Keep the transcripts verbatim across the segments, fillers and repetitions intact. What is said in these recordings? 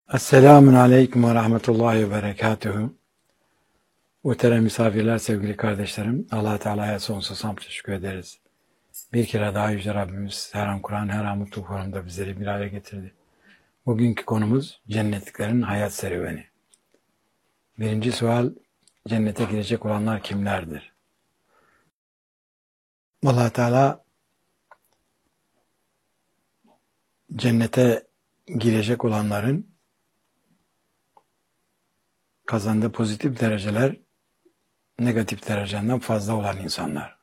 Esselamun Aleyküm ve Rahmetullahi ve Berekatuhu. Muhterem misafirler, sevgili kardeşlerim, Allah Teala'ya sonsuz hamd teşekkür ederiz. Bir kere daha Yüce Rabbimiz her an Kur'an, her an mutlu forumda bizleri bir araya getirdi. Bugünkü konumuz cennetliklerin hayat serüveni. Birinci sual, cennete girecek olanlar kimlerdir? Allah Teala cennete girecek olanların kazandığı pozitif dereceler negatif dereceden fazla olan insanlar.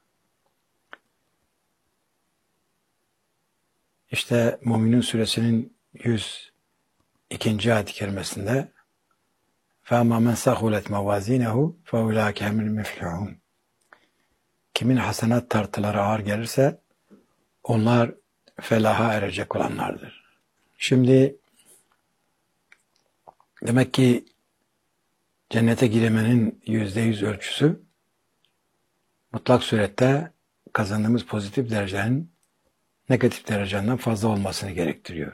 İşte Müminun suresinin yüz ikinci ayet-i kerimesinde فَاَمَا مَنْ سَخُلَتْ مَوَازِينَهُ فَاُولَٰئِكَ هُمُ الْمُفْلِحُونَ. Kimin hasenat tartıları ağır gelirse onlar felaha erecek olanlardır. Şimdi demek ki cennete giremenin yüzde yüz ölçüsü mutlak surette kazandığımız pozitif derecenin negatif dereceden fazla olmasını gerektiriyor.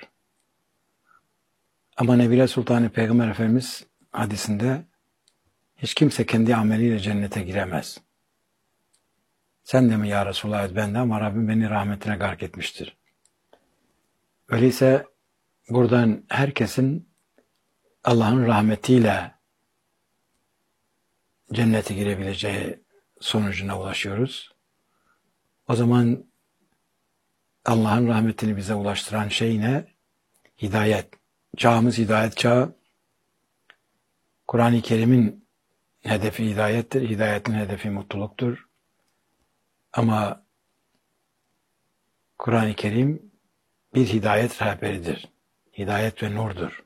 Ama Nebile Sultanı Peygamber Efendimiz hadisinde hiç kimse kendi ameliyle cennete giremez. Sen de mi ya Resulallah? Ben de, ama Rabbim beni rahmetine gark etmiştir. Öyleyse buradan herkesin Allah'ın rahmetiyle cennete girebileceği sonucuna ulaşıyoruz. O zaman Allah'ın rahmetini bize ulaştıran şey ne? Hidayet. Çağımız hidayet çağı. Kur'an-ı Kerim'in hedefi hidayettir. Hidayetin hedefi mutluluktur. Ama Kur'an-ı Kerim bir hidayet rehberidir. Hidayet ve nurdur.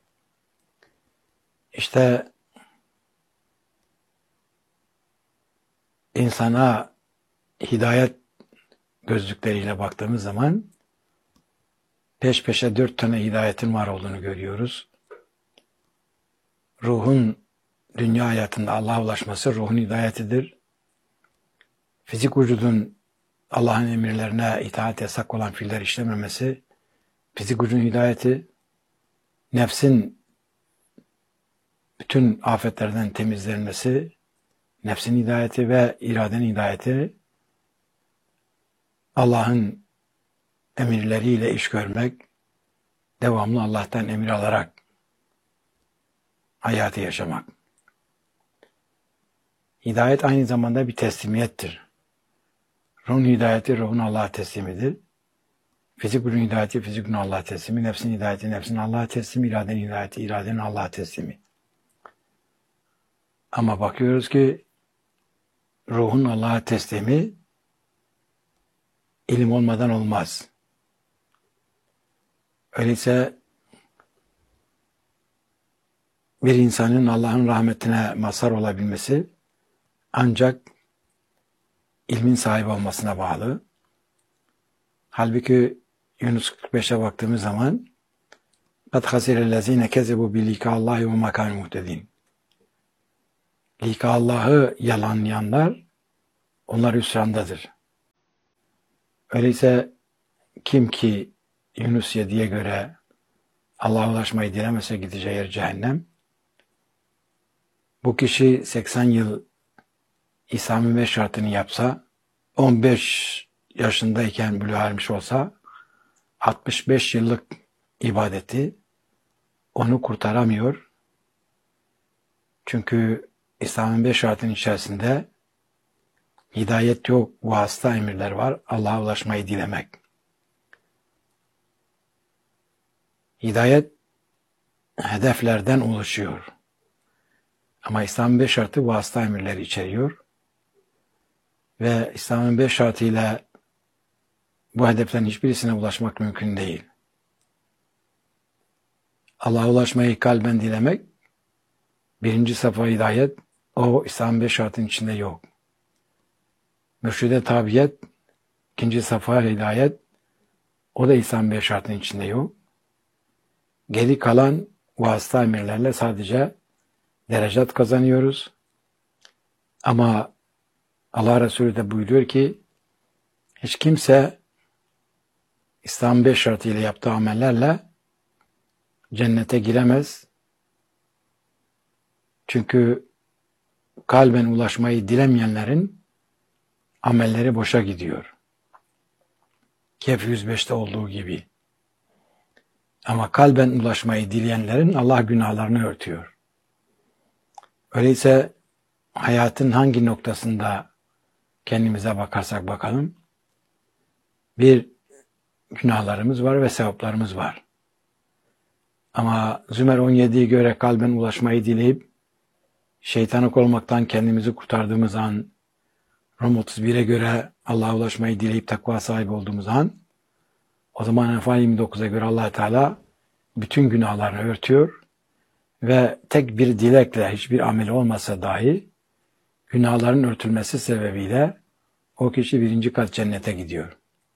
İşte insana hidayet gözlükleriyle baktığımız zaman peş peşe dört tane hidayetin var olduğunu görüyoruz. Ruhun dünya hayatında Allah'a ulaşması ruhun hidayetidir. Fizik vücudun Allah'ın emirlerine itaat yasak olan fiiller işlememesi fizik vücudun hidayeti. Nefsin bütün afetlerden temizlenmesi nefsin hidayeti ve iradenin hidayeti. Allah'ın emirleriyle iş görmek, devamlı Allah'tan emir alarak hayatı yaşamak. Hidayet aynı zamanda bir teslimiyettir. Ruhun hidayeti ruhun Allah'a teslimidir. Fizik vücudun hidayeti fizik vücudun Allah'a teslimi, nefsin hidayeti nefsin Allah'a teslimi, iradenin hidayeti iradenin Allah'a teslimi. Ama bakıyoruz ki ruhun Allah'a teslimi ilim olmadan olmaz. Öyleyse bir insanın Allah'ın rahmetine mazhar olabilmesi ancak ilmin sahibi olmasına bağlı. Halbuki Yunus kırk beşe baktığımız zaman قَدْ خَسِرَ الَّذ۪ينَ كَذَبُوا بِلِقَاءِ اللّٰهِ وَمَا كَانُوا مُهْتَد۪ينَ. Lika Allah'ı yalanlayanlar onlar hüsrandadır. Öyleyse kim ki Yunus yediye göre Allah'a ulaşmayı dilemese gideceği yer cehennem. Bu kişi seksen yıl İslam'ın beş şartını yapsa, on beş yaşındayken bülüğe ermiş olsa, altmış beş yıllık ibadeti onu kurtaramıyor. Çünkü İslam'ın beş şartının içerisinde hidayet yok, vasıta emirler var. Allah'a ulaşmayı dilemek. Hidayet hedeflerden oluşuyor. Ama İslam'ın beş şartı vasıta emirleri içeriyor. Ve İslam'ın beş şartıyla bu hedeflerin hiçbirisine ulaşmak mümkün değil. Allah'a ulaşmayı kalben dilemek, birinci safa hidayet, o İslam'ın beş şartının içinde yok. Mürşide tabiyet, ikinci safa hidayet, o da İslam'ın beş şartının içinde yok. Geri kalan vasıta emirlerle sadece derecat kazanıyoruz. Ama Allah Resulü de buyuruyor ki hiç kimse İslam'ın beş şartıyla yaptığı amellerle cennete giremez. Çünkü kalben ulaşmayı dilemeyenlerin amelleri boşa gidiyor. Kehf yüz beşte olduğu gibi. Ama kalben ulaşmayı dileyenlerin Allah günahlarını örtüyor. Öyleyse hayatın hangi noktasında kendimize bakarsak bakalım, bir günahlarımız var ve sevaplarımız var. Ama Zümer on yediye göre kalben ulaşmayı dileyip şeytanlık olmaktan kendimizi kurtardığımız an, Rum otuz bire göre Allah'a ulaşmayı dileyip takva sahibi olduğumuz an, o zaman Enfal yirmi dokuza göre Allah Teala bütün günahlarını örtüyor ve tek bir dilekle hiçbir ameli olmasa dahi günahların örtülmesi sebebiyle o kişi birinci kat cennete gidiyor.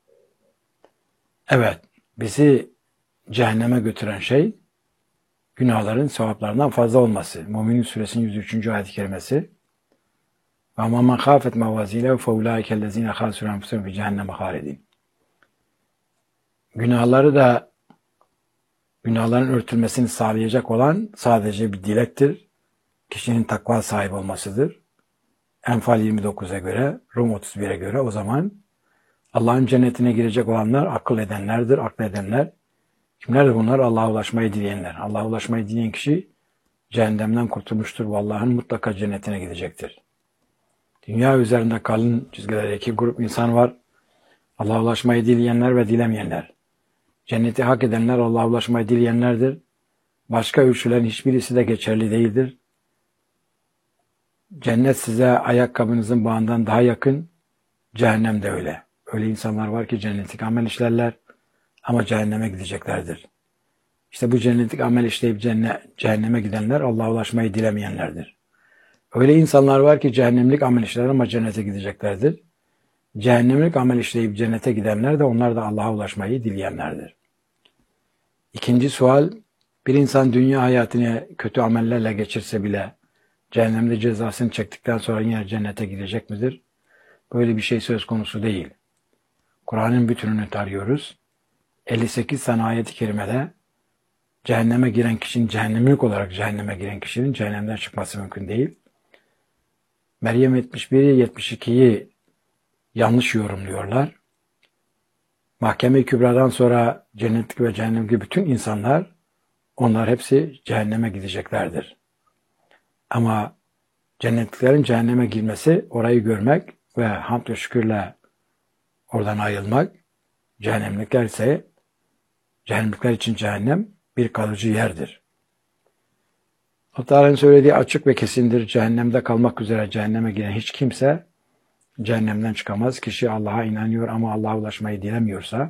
Evet, bizi cehenneme götüren şey günahların sevaplarından fazla olması. Mü'minin suresinin yüz üçüncü ayet-i kerimesi. Ve amma men khafet mevazînehu fe ulaikellezîne khâsirû enfusehum fî cehenneme hâlidîn. Günahları da günahların örtülmesini sağlayacak olan sadece bir dilektir. Kişinin takva sahibi olmasıdır. Enfal yirmi dokuza göre, Rum otuz bire göre o zaman Allah'ın cennetine girecek olanlar akıl edenlerdir, akledenler. Kimlerdir bunlar? Allah'a ulaşmayı dileyenler. Allah'a ulaşmayı dileyen kişi cehennemden kurtulmuştur ve Allah'ın mutlaka cennetine gidecektir. Dünya üzerinde kalın çizgilerde iki grup insan var. Allah'a ulaşmayı dileyenler ve dilemeyenler. Cenneti hak edenler Allah'a ulaşmayı dileyenlerdir. Başka ölçülerin hiçbirisi de geçerli değildir. Cennet size ayakkabınızın bağından daha yakın, cehennem de öyle. Öyle insanlar var ki cennetlik amel işlerler ama cehenneme gideceklerdir. İşte bu cennetlik amel işleyip cehenneme gidenler Allah'a ulaşmayı dilemeyenlerdir. Öyle insanlar var ki cehennemlik amel işler ama cennete gideceklerdir. Cehennemlik amel işleyip cennete gidenler de onlar da Allah'a ulaşmayı dileyenlerdir. İkinci sual, bir insan dünya hayatını kötü amellerle geçirse bile cehennemde cezasını çektikten sonra yine cennete gidecek midir? Böyle bir şey söz konusu değil. Kur'an'ın bütününü tarıyoruz. elli sekiz tane ayet-i kerimede cehenneme giren kişinin, cehennemlik olarak cehenneme giren kişinin cehennemden çıkması mümkün değil. Meryem yetmiş biri yetmiş ikiyi yanlış yorumluyorlar. Mahkeme-i Kübra'dan sonra cennetlik ve cehennemlik bütün insanlar, onlar hepsi cehenneme gideceklerdir. Ama cennetliklerin cehenneme girmesi, orayı görmek ve hamd ve şükürle oradan ayrılmak, cehennemlikler ise cehennemlikler için cehennem bir kalıcı yerdir. Allah'ın söylediği açık ve kesindir. Cehennemde kalmak üzere cehenneme giren hiç kimse cehennemden çıkamaz. Kişi Allah'a inanıyor ama Allah'a ulaşmayı dilemiyorsa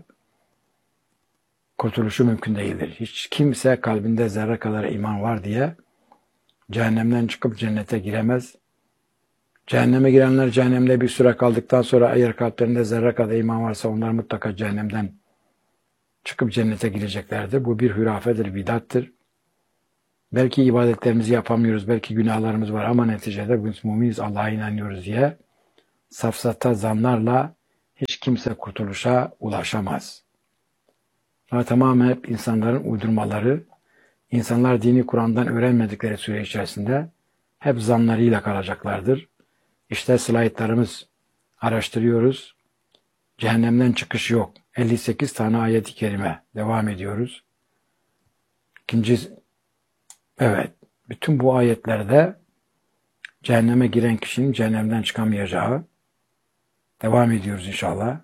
kurtuluşu mümkün değildir. Hiç kimse kalbinde zerre kadar iman var diye cehennemden çıkıp cennete giremez. Cehenneme girenler cehennemde bir süre kaldıktan sonra eğer kalplerinde zerre kadar iman varsa onlar mutlaka cehennemden çıkıp cennete gireceklerdir. Bu bir hürafedir, bidattır. Belki ibadetlerimizi yapamıyoruz, belki günahlarımız var ama neticede biz müminiz, Allah'a inanıyoruz diye safsata zanlarla hiç kimse kurtuluşa ulaşamaz. Ama tamamen hep insanların uydurmaları, insanlar dini Kur'an'dan öğrenmedikleri süre içerisinde hep zanlarıyla kalacaklardır. İşte slaytlarımız, araştırıyoruz. Cehennemden çıkış yok. elli sekiz tane ayet-i kerime. Devam ediyoruz. İkinci, evet, bütün bu ayetlerde cehenneme giren kişinin cehennemden çıkamayacağı. Devam ediyoruz inşallah.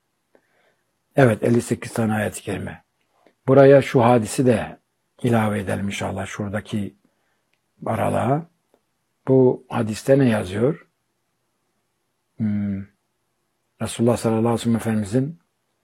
Evet, elli sekiz tane ayet-i kerime. Buraya şu hadisi de ilave edelim inşallah, şuradaki aralığa. Bu hadiste ne yazıyor? Hmm. Resulullah sallallahu aleyhi ve sellem Efendimizin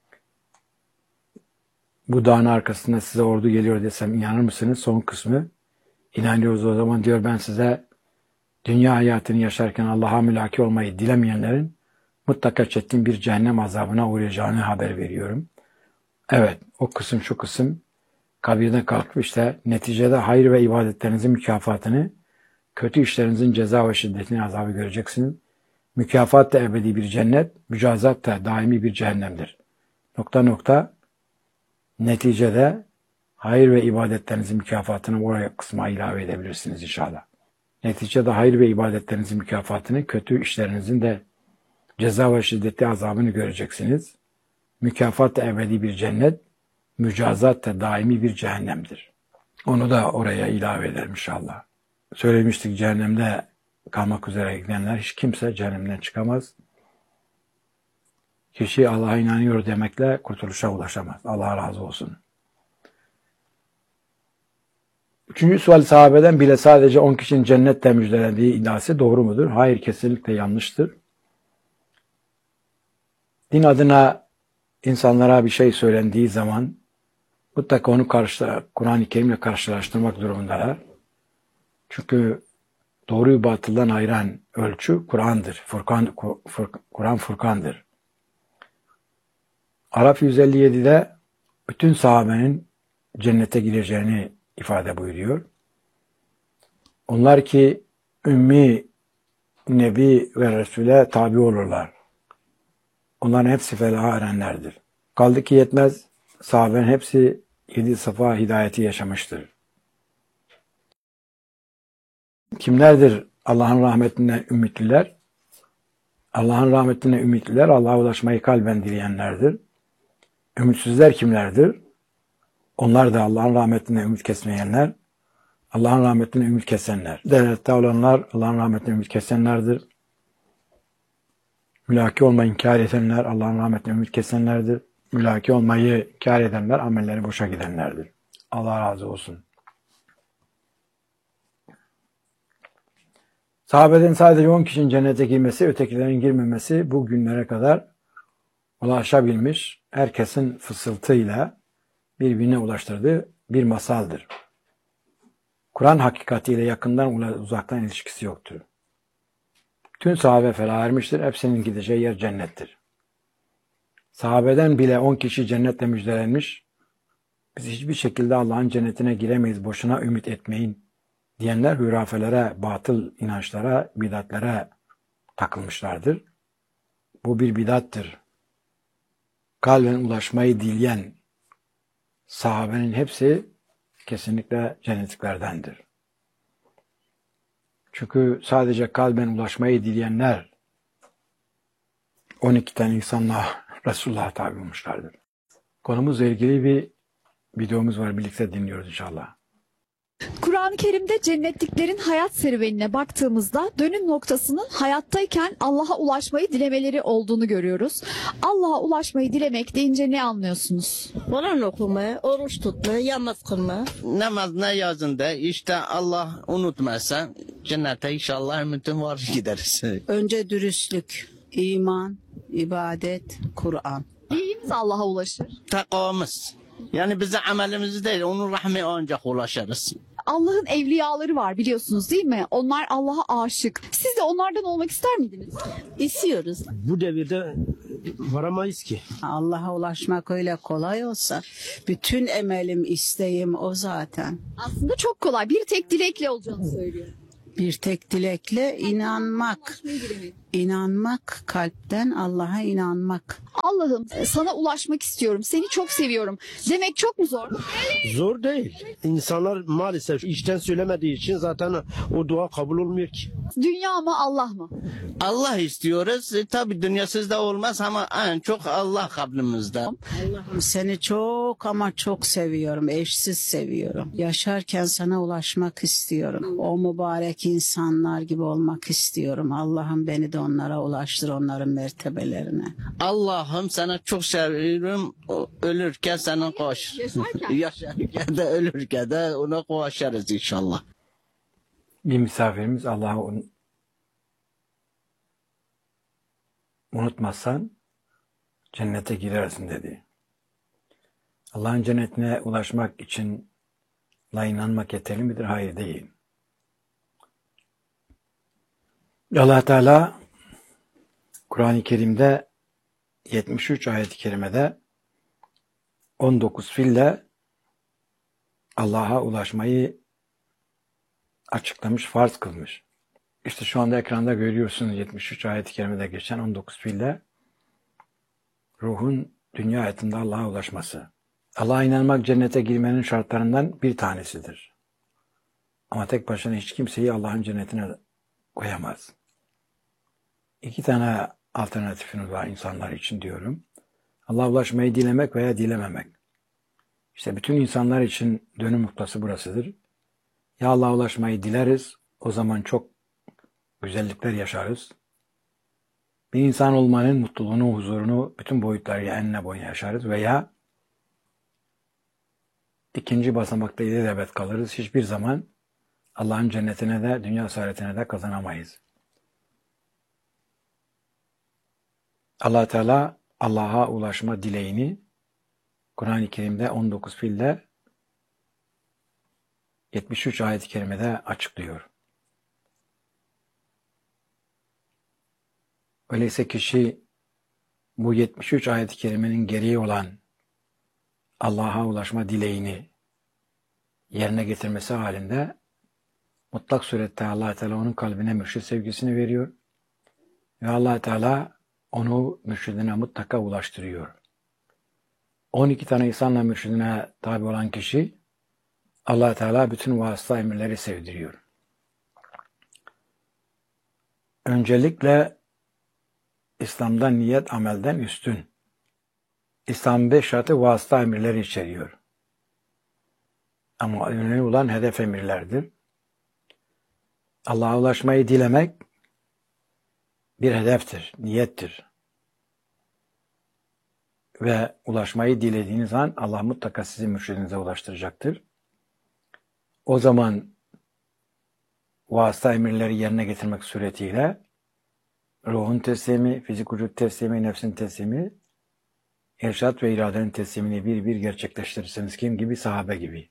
bu dağın arkasında size ordu geliyor desem inanır mısınız? Son kısmı inanıyoruz o zaman diyor, ben size dünya hayatını yaşarken Allah'a mülaki olmayı dilemeyenlerin mutlaka çetin bir cehennem azabına uğrayacağını haber veriyorum. Evet, o kısım şu kısım, kabirden kalkıp işte neticede hayır ve ibadetlerinizin mükafatını, kötü işlerinizin ceza ve şiddetini, azabı göreceksiniz. Mükafat da ebedi bir cennet, mücazat da daimi bir cehennemdir. Nokta nokta, neticede hayır ve ibadetlerinizin mükafatını oraya kısma ilave edebilirsiniz inşallah. Neticede hayır ve ibadetlerinizin mükafatını, kötü işlerinizin de ceza ve şiddetli azabını göreceksiniz. Mükafat da ebedi bir cennet, mücazat da daimi bir cehennemdir. Onu da oraya ilave ederim inşallah. Söylemiştik, cehennemde kalmak üzere gidenler hiç kimse cehennemden çıkamaz. Kişi Allah'a inanıyor demekle kurtuluşa ulaşamaz. Allah razı olsun. Üçüncü sual, sahabeden bile sadece on kişinin cennetle müjdelendiği iddiası doğru mudur? Hayır, kesinlikle yanlıştır. Din adına insanlara bir şey söylendiği zaman mutlaka onu Kur'an-ı Kerim'le karşılaştırmak durumundalar. Çünkü doğruyu batıldan ayıran ölçü Kur'an'dır. Furkan, Kur'an Furkan'dır. Araf yüz elli yedi'de bütün sahabenin cennete gireceğini ifade buyuruyor. Onlar ki ümmi, nebi ve Resul'e tabi olurlar. Onların hepsi felaha erenlerdir. Kaldı ki yetmez, sahabenin hepsi yedi safa hidayeti yaşamıştır. Kimlerdir Allah'ın rahmetinden ümitliler? Allah'ın rahmetinden ümitliler, Allah'a ulaşmayı kalben dileyenlerdir. Ümitsizler kimlerdir? Onlar da Allah'ın rahmetinden ümit kesmeyenler, Allah'ın rahmetinden ümit kesenler. Devlette olanlar Allah'ın rahmetinden ümit kesenlerdir. Mülaki olmayı inkar edenler Allah'ın rahmetinden ümit kesenlerdir. Mülaki olmayı inkar edenler amelleri boşa gidenlerdir. Allah razı olsun. Sahabeden sadece on kişinin cennete girmesi, ötekilerin girmemesi bu günlere kadar ulaşabilmiş, herkesin fısıltıyla birbirine ulaştırdığı bir masaldır. Kur'an hakikatiyle yakından uzaktan ilişkisi yoktur. Tüm sahabe felah ermiştir, hepsinin gideceği yer cennettir. Sahabeden bile on kişi cennetle müjdelenmiş, biz hiçbir şekilde Allah'ın cennetine giremeyiz, boşuna ümit etmeyin diyenler hürafelere, batıl inançlara, bidatlere takılmışlardır. Bu bir bidattır. Kalben ulaşmayı dileyen sahabenin hepsi kesinlikle cennetliklerdendir. Çünkü sadece kalben ulaşmayı dileyenler on iki tane insanla Resulullah'a tabi olmuşlardır. Konumuzla ilgili bir videomuz var, birlikte dinliyoruz inşallah. Kur'an-ı Kerim'de cennetliklerin hayat serüvenine baktığımızda dönüm noktasının hayattayken Allah'a ulaşmayı dilemeleri olduğunu görüyoruz. Allah'a ulaşmayı dilemek deyince ne anlıyorsunuz? Kur'an okuma, oruç tutma, namaz kılma. Namaz ne yazında işte Allah unutmazsa cennete inşallah ümitim var gideriz. Önce dürüstlük, iman, ibadet, Kur'an. Neyimiz Allah'a ulaşır? Takvamız. Yani bize amelimiz değil, onun rahmi ancak ulaşırız. Allah'ın evliyaları var biliyorsunuz değil mi? Onlar Allah'a aşık. Siz de onlardan olmak ister miydiniz? İstiyoruz. Bu devirde varamayız ki. Allah'a ulaşmak öyle kolay olsa, bütün emelim, isteğim o zaten. Aslında çok kolay. Bir tek dilekle olacağını söylüyor. Bir tek dilekle inanmak. İnanmak, kalpten Allah'a inanmak. Allah'ım sana ulaşmak istiyorum. Seni çok seviyorum. Demek çok mu zor? Zor değil. İnsanlar maalesef içten söylemediği için zaten o dua kabul olmuyor ki. Dünya mı Allah mı? Allah istiyoruz. E, tabii dünyasız da olmaz ama en çok Allah kablimizde. Allah'ım seni çok ama çok seviyorum. Eşsiz seviyorum. Yaşarken sana ulaşmak istiyorum. O mübarek insanlar gibi olmak istiyorum. Allah'ım beni de onlara ulaştır, onların mertebelerine. Allah'ım sana çok seviyorum. O, ölürken sana koş. Yaşarken. Yaşarken de ölürken de ona koşarız inşallah. Bir misafirimiz Allah'ı un- unutmazsan cennete girersin dedi. Allah'ın cennetine ulaşmak için la inanmak yeterli midir? Hayır, değil. Allah Teala Kur'an-ı Kerim'de yetmiş üç ayet-i kerimede on dokuz fiille Allah'a ulaşmayı açıklamış, farz kılmış. İşte şu anda ekranda görüyorsunuz yetmiş üç ayet-i kerimede geçen on dokuz fiille ruhun dünya hayatında Allah'a ulaşması. Allah'a inanmak cennete girmenin şartlarından bir tanesidir. Ama tek başına hiç kimseyi Allah'ın cennetine koyamaz. İki tane alternatifiniz var insanlar için diyorum. Allah'a ulaşmayı dilemek veya dilememek. İşte bütün insanlar için dönüm noktası burasıdır. Ya Allah'a ulaşmayı dileriz, o zaman çok güzellikler yaşarız. Bir insan olmanın mutluluğunu, huzurunu bütün boyutlarıyla enine boyuna yaşarız veya ikinci basamakta ilelebet kalırız. Hiçbir zaman Allah'ın cennetine de, dünya saaretine de kazanamayız. Allah Teala Allah'a ulaşma dileğini Kur'an-ı Kerim'de on dokuz fiilde yetmiş üç ayet-i kerimede açıklıyor. Öyleyse kişi bu yetmiş üç ayet-i kerimenin gereği olan Allah'a ulaşma dileğini yerine getirmesi halinde mutlak surette Allah Teala onun kalbine mürşid sevgisini veriyor ve Allah Teala onu mürşidine mutlaka ulaştırıyor. on iki tane insanla mürşidine tabi olan kişi Allah Teala bütün vasıta emirleri sevdiriyor. Öncelikle İslam'da niyet amelden üstün. İslam'ın beş şartı vasıta emirleri içeriyor. Ama önemli olan hedef emirlerdir. Allah'a ulaşmayı dilemek bir hedeftir, niyettir. Ve ulaşmayı dilediğiniz an Allah mutlaka sizi mürşidinize ulaştıracaktır. O zaman vasıta emirleri yerine getirmek suretiyle ruhun teslimi, fizik vücut teslimi, nefsin teslimi, irşat ve iradenin teslimini bir bir gerçekleştirirseniz kim gibi? Sahabe gibi.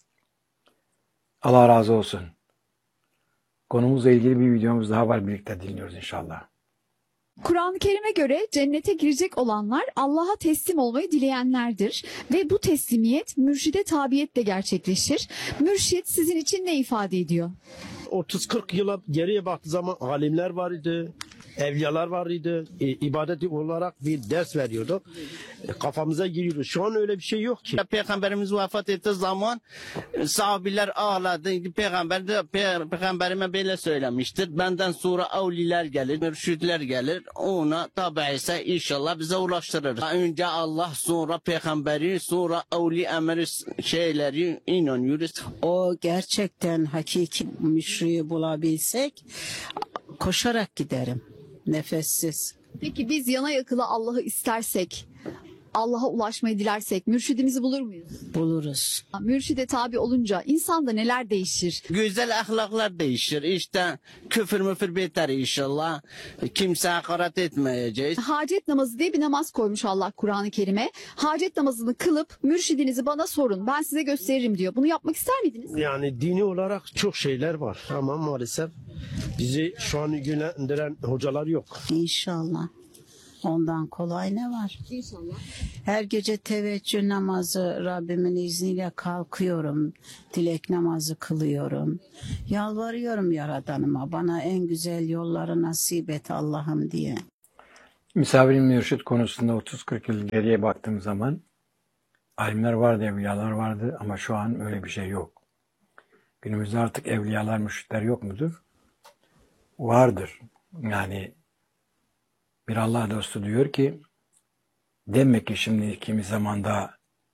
Allah razı olsun. Konumuzla ilgili bir videomuz daha var, birlikte dinliyoruz inşallah. Kur'an-ı Kerim'e göre cennete girecek olanlar Allah'a teslim olmayı dileyenlerdir ve bu teslimiyet mürşide tabiyetle gerçekleşir. Mürşid sizin için ne ifade ediyor? otuz kırk yıla geriye baktığı zaman alimler var idi, evliyalar var idi, e, ibadeti olarak bir ders veriyordu. E, kafamıza giriyordu. Şu an öyle bir şey yok ki. Peygamberimiz vefat ettiği zaman sahabiler ağladı. Peygamber de Pey- peygamberime böyle söylemiştir. Benden sonra evliler gelir, mürşidler gelir. Ona tabi ise inşallah bize ulaştırır. Önce Allah, sonra peygamberi, sonra evli emri şeyleri inanıyoruz. O gerçekten hakiki müşriği bulabilsek koşarak giderim. Nefessiz. Peki biz yana yakıla Allah'ı istersek, Allah'a ulaşmayı dilersek mürşidimizi bulur muyuz? Buluruz. Mürşide tabi olunca insanda neler değişir? Güzel ahlaklar değişir. İşte küfür müfür biter inşallah. Kimse hakaret etmeyeceğiz. Hacet namazı diye bir namaz koymuş Allah Kur'an-ı Kerim'e. Hacet namazını kılıp mürşidinizi bana sorun, ben size gösteririm diyor. Bunu yapmak ister miydiniz? Yani dini olarak çok şeyler var ama maalesef bizi şu an yönlendiren hocalar yok. İnşallah. Ondan kolay ne var? İnşallah. Her gece teveccüh namazı Rabbimin izniyle kalkıyorum. Dilek namazı kılıyorum. Yalvarıyorum Yaradanıma bana en güzel yolları nasip et Allah'ım diye. Misafirin mürşid konusunda otuz kırk yıl geriye baktığım zaman alimler vardı, evliyalar vardı ama şu an öyle bir şey yok. Günümüzde artık evliyalar, mürşitler yok mudur? Vardır. Yani bir Allah dostu diyor ki, demek ki şimdi kimi zamanda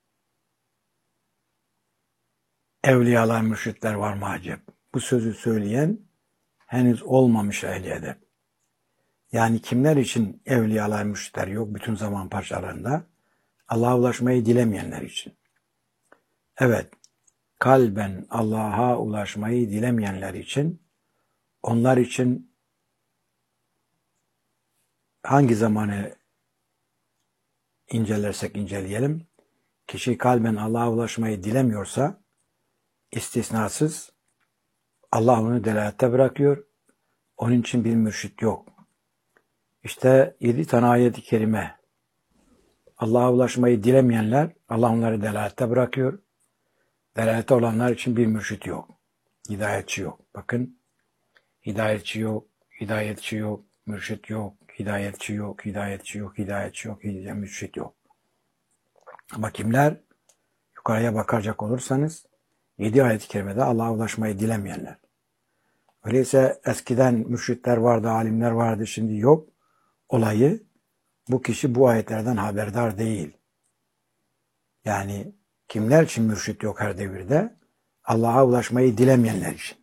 evliyalar, mürşitler var mı acep? Bu sözü söyleyen henüz olmamış ehli edep. Yani kimler için evliyalar, mürşitler yok bütün zaman parçalarında? Allah'a ulaşmayı dilemeyenler için. Evet, kalben Allah'a ulaşmayı dilemeyenler için, onlar için hangi zamanı incelersek inceleyelim, kişi kalben Allah'a ulaşmayı dilemiyorsa, istisnasız Allah onu delalette bırakıyor. Onun için bir mürşit yok. İşte yedi tane ayet-i kerime. Allah'a ulaşmayı dilemeyenler, Allah onları delalette bırakıyor. Delalette olanlar için bir mürşit yok. Hidayetçi yok. Bakın, hidayetçi yok, hidayetçi yok, mürşit yok, hidayetçi yok, hidayetçi yok, hidayetçi yok, hidayetçi mürşit yok. Ama kimler? Yukarıya bakacak olursanız, yedi ayet-i kerimede Allah'a ulaşmayı dilemeyenler. Öyleyse eskiden mürşitler vardı, alimler vardı, şimdi yok. Olayı bu kişi bu ayetlerden haberdar değil. Yani kimler için mürşit yok her devirde? Allah'a ulaşmayı dilemeyenler için.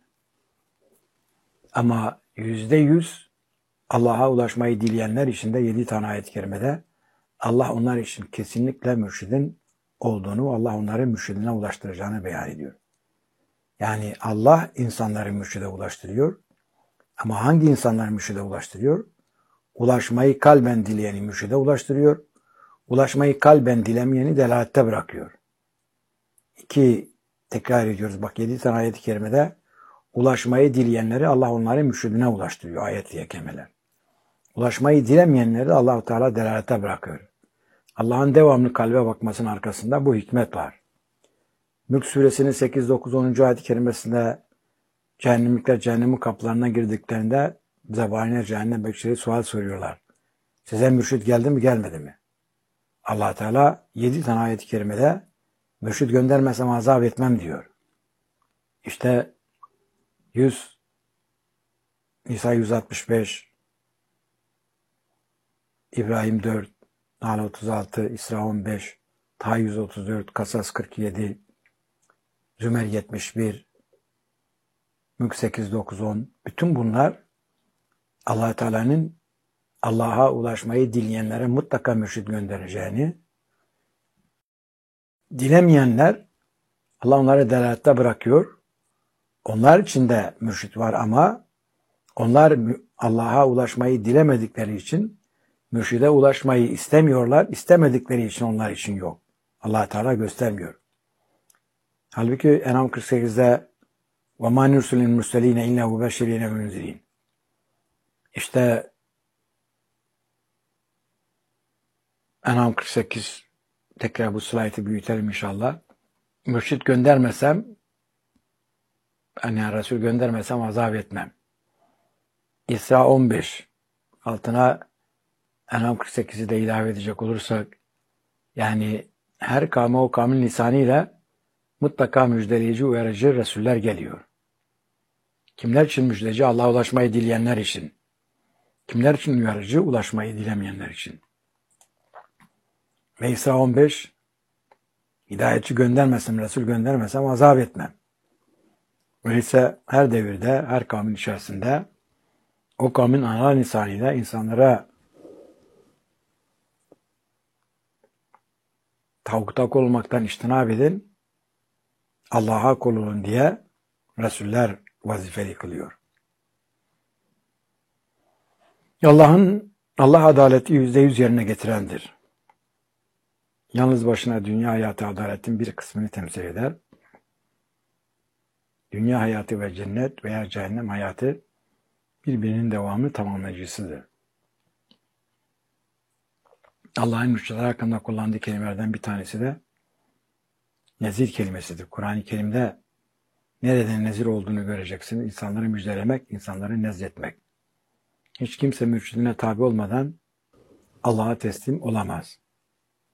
Ama yüzde yüz Allah'a ulaşmayı dileyenler için de yedi tane ayet-i kerimede Allah onlar için kesinlikle mürşidin olduğunu, Allah onları mürşidine ulaştıracağını beyan ediyor. Yani Allah insanları mürşide ulaştırıyor. Ama hangi insanları mürşide ulaştırıyor? Ulaşmayı kalben dileyeni mürşide ulaştırıyor. Ulaşmayı kalben dilemeyeni delalette bırakıyor. İki, tekrar ediyoruz. Bak yedi tane ayet-i kerimede ulaşmayı dileyenleri Allah onları mürşidine ulaştırıyor. Ayet-i yekemeler. Ulaşmayı dilemeyenleri de Allah-u Teala delalete bırakıyor. Allah'ın devamlı kalbe bakmasının arkasında bu hikmet var. Mülk suresinin sekiz, dokuz, onuncu ayet-i kerimesinde cehennemlikler cehennemin kapılarına girdiklerinde zebaniler cehennem bekçileri sual soruyorlar. Size mürşid geldi mi gelmedi mi? Allah Teala yedi tane ayet-i kerimede mürşid göndermesem azap etmem diyor. İşte yüz, Nisa yüz altmış beş, İbrahim dört, Nahl otuz altı, İsra on beş, Taha yüz otuz dört, Kasas kırk yedi, Zümer yetmiş bir, Mülk sekiz, dokuz, on. Bütün bunlar Allah Teala'nın Allah'a ulaşmayı dileyenlere mutlaka mürşid göndereceğini, dilemeyenler Allah onları delalette bırakıyor. Onlar için de mürşid var ama onlar Allah'a ulaşmayı dilemedikleri için mürşide ulaşmayı istemiyorlar. İstemedikleri için onlar için yok. Allah Teala göstermiyor. Halbuki En'am kırk sekizde وَمَا نُرْسُلِ الْمُرْسَلِينَ اِلَّا مُبَشِّرِينَ وَمُنْزِرِينَ İşte En'am kırk sekiz, tekrar bu slaytı büyütelim inşallah. Mürşit göndermesem, yani Resul göndermesem azap etmem. İsra on beş, altına En'am kırk sekizi de ilave edecek olursak, yani her kavme o kavmin lisanıyla mutlaka müjdeleyici, uyarıcı Resuller geliyor. Kimler için müjdeci? Allah'a ulaşmayı dileyenler için. Kimler için uyarıcı? Ulaşmayı dilemeyenler için. Ve İsra on beş, hidayetçi göndermesem, Resul göndermesem azap etmem. Öyleyse her devirde, her kavmin içerisinde o kavmin ana lisanıyla insanlara tavukta kul olmaktan içtinab edin, Allah'a kul olun diye Resuller vazifeli kılıyor. Allah'ın Allah adaleti yüzde yüz yerine getirendir. Yalnız başına dünya hayatı adaletin bir kısmını temsil eder. Dünya hayatı ve cennet veya cehennem hayatı birbirinin devamı tamamlayıcısıdır. Allah'ın mürşitler hakkında kullandığı kelimelerden bir tanesi de nezir kelimesidir. Kur'an-ı Kerim'de nereden nezir olduğunu göreceksin. İnsanları müjdelemek, insanları nezletmek. Hiç kimse mürşidine tabi olmadan Allah'a teslim olamaz.